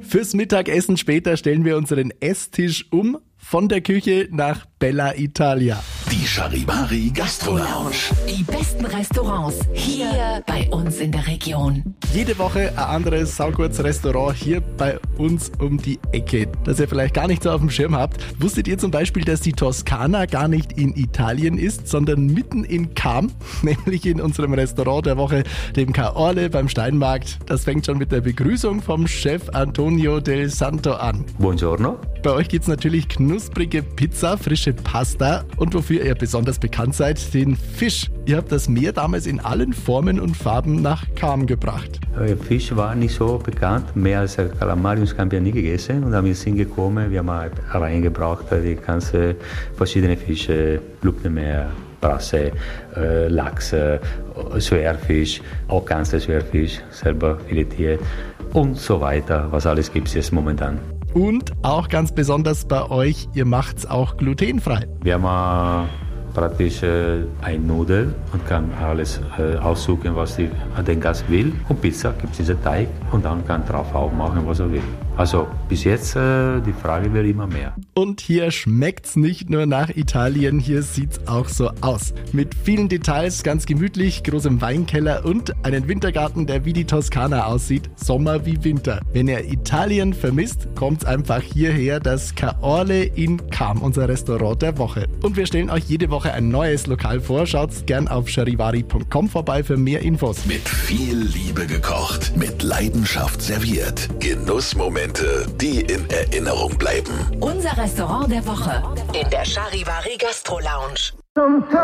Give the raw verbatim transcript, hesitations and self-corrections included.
Fürs Mittagessen später stellen wir unseren Esstisch um von der Küche nach Bella Italia. Die Charivari Gastro Lounge. Die besten Restaurants hier bei uns in der Region. Jede Woche ein anderes saukurzes Restaurant hier bei uns um die Ecke, das ihr vielleicht gar nicht so auf dem Schirm habt. Wusstet ihr zum Beispiel, dass die Toskana gar nicht in Italien ist, sondern mitten in Cham, nämlich in unserem Restaurant der Woche, dem Caorle beim Steinmarkt. Das fängt schon mit der Begrüßung vom Chef Antonio del Santo an. Buongiorno. Bei euch gibt's natürlich knusprige Pizza, frische Pasta und wofür ihr besonders bekannt seid, den Fisch. Ihr habt das Meer damals in allen Formen und Farben nach Cham gebracht. Fisch war nicht so bekannt, mehr als Calamari und Scampi nie gegessen und dann sind gekommen, wir haben reingebracht die ganze verschiedene Fische, Lupnemeer, Brasse, äh, Lachs, äh, Schwerfisch, auch ganze Schwerfisch, selber filetiert und so weiter, was alles gibt es jetzt momentan. Und auch ganz besonders bei euch, ihr macht's auch glutenfrei. Wir haben praktisch äh, ein Nudel und kann alles äh, aussuchen, was die, den Gast will. Und Pizza gibt es diesen Teig und dann kann drauf auch machen, was er will. Also bis jetzt, äh, die Frage wird immer mehr. Und hier schmeckt's nicht nur nach Italien, hier sieht's auch so aus. Mit vielen Details, ganz gemütlich, großem Weinkeller und einen Wintergarten, der wie die Toskana aussieht, Sommer wie Winter. Wenn ihr Italien vermisst, kommt's einfach hierher, das Caorle in Cham, unser Restaurant der Woche. Und wir stellen euch jede Woche ein neues Lokal vor. Schaut's gern auf charivari punkt com vorbei für mehr Infos. Mit viel Liebe gekocht, mit Leidenschaft serviert. Genussmomente, die in Erinnerung bleiben. Unser Restaurant der Woche in der Charivari Gastro Lounge.